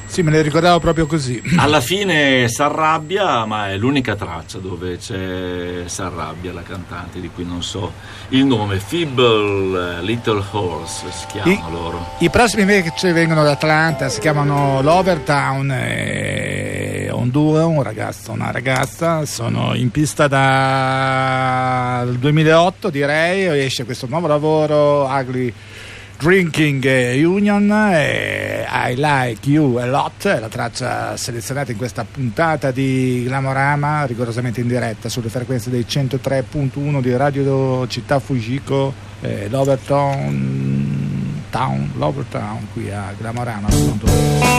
Sì, me le ricordavo proprio così. Alla fine s'arrabbia, ma è l'unica traccia dove c'è s'arrabbia la cantante, di cui non so il nome. Feeble Little Horse si chiamano loro. I prossimi invece vengono da Atlanta, si chiamano Lovertown, un duo, un ragazzo, una ragazza, sono in pista dal 2008 direi, esce questo nuovo lavoro, Ugly Drinking Union, I Like You a Lot, è la traccia selezionata in questa puntata di Glamorama, rigorosamente in diretta sulle frequenze dei 103.1 di Radio Città Fujiko, Lovertown qui a Glamorama appunto.